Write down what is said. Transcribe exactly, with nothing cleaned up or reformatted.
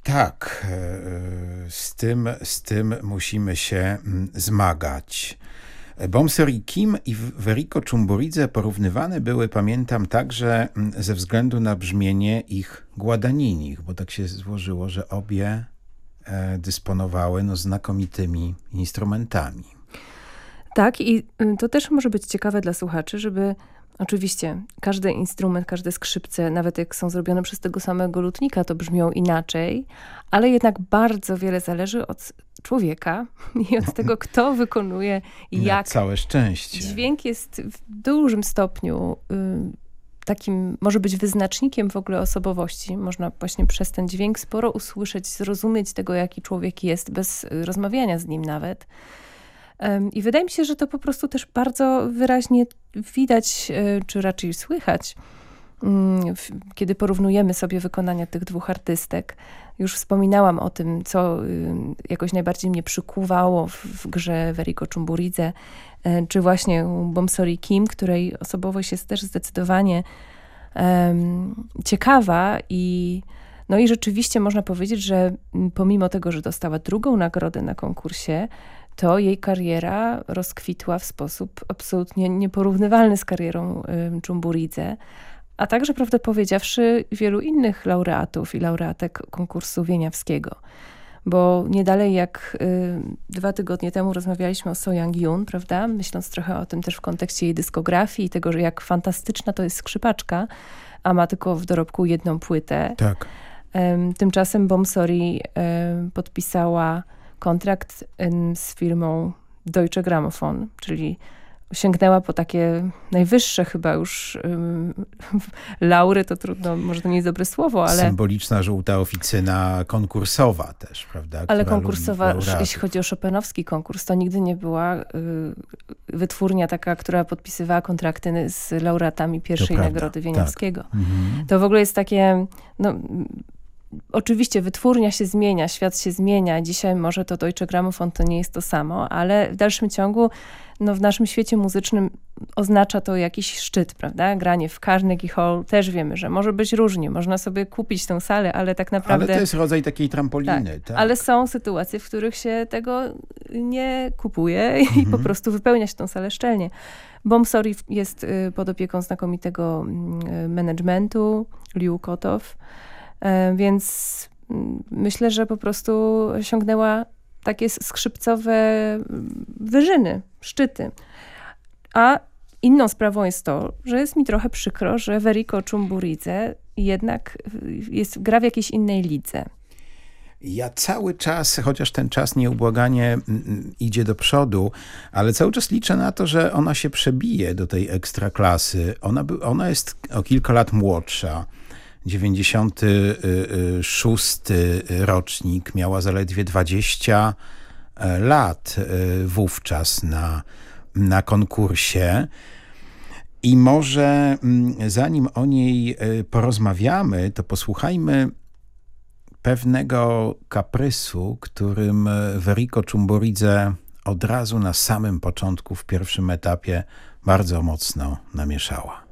Tak, z tym, z tym musimy się zmagać. Bomsori Kim i Veriko Chumburidze porównywane były, pamiętam, także ze względu na brzmienie ich guadaninich, bo tak się złożyło, że obie dysponowały no, znakomitymi instrumentami. Tak, i to też może być ciekawe dla słuchaczy, żeby oczywiście każdy instrument, każde skrzypce, nawet jak są zrobione przez tego samego lutnika, to brzmią inaczej, ale jednak bardzo wiele zależy od człowieka i od tego, kto wykonuje i jak. Całe szczęście. Dźwięk jest w dużym stopniu y, takim, może być wyznacznikiem w ogóle osobowości. Można właśnie przez ten dźwięk sporo usłyszeć, zrozumieć tego, jaki człowiek jest, bez rozmawiania z nim nawet. I wydaje mi się, że to po prostu też bardzo wyraźnie widać, czy raczej słychać, kiedy porównujemy sobie wykonania tych dwóch artystek. Już wspominałam o tym, co jakoś najbardziej mnie przykuwało w grze Veriko Chumburidze, czy właśnie Bomsori Kim, której osobowość jest też zdecydowanie um, ciekawa i no i rzeczywiście można powiedzieć, że pomimo tego, że dostała drugą nagrodę na konkursie, to jej kariera rozkwitła w sposób absolutnie nieporównywalny z karierą y, Chumburidze, a także, prawdę powiedziawszy, wielu innych laureatów i laureatek konkursu wieniawskiego. Bo nie dalej jak y, dwa tygodnie temu rozmawialiśmy o So Young-yoon, prawda? Myśląc trochę o tym też w kontekście jej dyskografii i tego, że jak fantastyczna to jest skrzypaczka, a ma tylko w dorobku jedną płytę. Tak. Y, tymczasem Bomsori y, podpisała kontrakt z firmą Deutsche Grammophon, czyli sięgnęła po takie najwyższe chyba już um, laury, to trudno, może to nie jest dobre słowo, ale... Symboliczna żółta oficyna konkursowa też, prawda? Ale konkursowa, jeśli chodzi o chopinowski konkurs, to nigdy nie była y, wytwórnia taka, która podpisywała kontrakty z laureatami pierwszej nagrody Wieniawskiego. Tak. Mhm. To w ogóle jest takie... No, oczywiście wytwórnia się zmienia, świat się zmienia. Dzisiaj może to Deutsche Grammophon to nie jest to samo, ale w dalszym ciągu no, w naszym świecie muzycznym oznacza to jakiś szczyt, prawda? Granie w Carnegie Hall też wiemy, że może być różnie. Można sobie kupić tę salę, ale tak naprawdę... Ale to jest rodzaj takiej trampoliny. Tak, tak. Ale są sytuacje, w których się tego nie kupuje i mhm. po prostu wypełnia się tę salę szczelnie. Bomsori jest pod opieką znakomitego managementu, Liu Kotow. Więc myślę, że po prostu osiągnęła takie skrzypcowe wyżyny, szczyty. A inną sprawą jest to, że jest mi trochę przykro, że Veriko Chumburidze jednak jest, gra w jakiejś innej lidze. Ja cały czas, chociaż ten czas nieubłaganie idzie do przodu, ale cały czas liczę na to, że ona się przebije do tej ekstraklasy. Ona, ona jest o kilka lat młodsza. dziewięćdziesiąty szósty rocznik, miała zaledwie dwadzieścia lat wówczas na, na konkursie. I może zanim o niej porozmawiamy, to posłuchajmy pewnego kaprysu, którym Veriko Chumburidze od razu na samym początku, w pierwszym etapie, bardzo mocno namieszała.